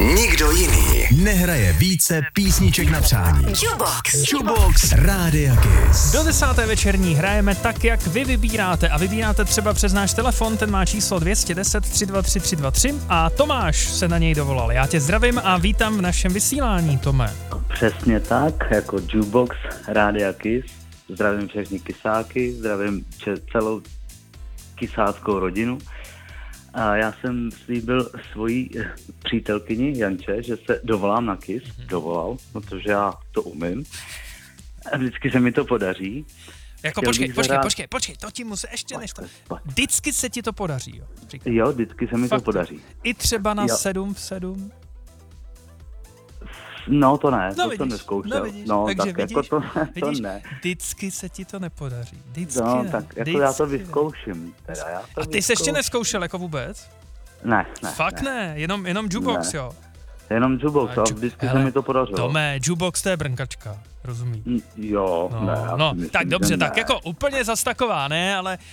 Nikdo jiný nehraje více písniček na přání. Jukebox Rádia Kiss. Do 10. večerní hrajeme tak, jak vy vybíráte. A vybíráte třeba přes náš telefon, ten má číslo 210 323 323 a Tomáš se na něj dovolal. Já tě zdravím a vítám v našem vysílání, Tome. Přesně tak, jako Jukebox Rádia Kiss. Zdravím všechny kysáky, zdravím celou kysáckou rodinu. A já jsem slíbil svojí přítelkyni Janče, že se dovolám na Kiss. Dovolal, protože já to umím. A vždycky se mi to podaří. Jako počkej, to ti musí ještě než to. Vždycky se ti to podaří, jo? Říkám. Jo, vždycky se mi to podaří. I třeba na 7-7? No to ne, No, to jsem neskoušel. No, tak vidíš, jako to ne. Vždycky se ti to nepodaří. Vždycky No, ne. tak jako vždycky já to vyzkouším. Teda, A ty jsi ještě neskoušel jako vůbec? Ne. Fakt ne, jenom jukebox, Ne. jo. Jenom Jukebox, a vždycky se mi to podařilo. Tome, jukebox to je brnkačka, rozumíš? Jo, No, ne. Já si myslím, tak dobře, že tak ne. jako úplně zas taková, ne, ale